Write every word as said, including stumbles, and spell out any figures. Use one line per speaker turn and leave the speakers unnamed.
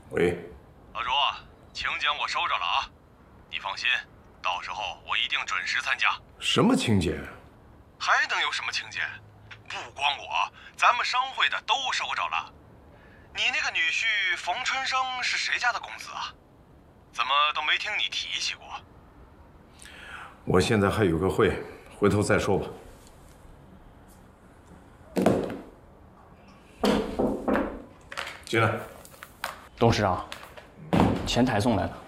喂，
老朱，请柬我收着了啊，你放心，到时候我一定准时参加。
什么请柬？
还能有什么请柬？不光我，咱们商会的都收着了。你那个女婿冯春生是谁家的公子啊？怎么都没听你提起过？
我现在还有个会，回头再说吧。进来。
董事长，前台送来的。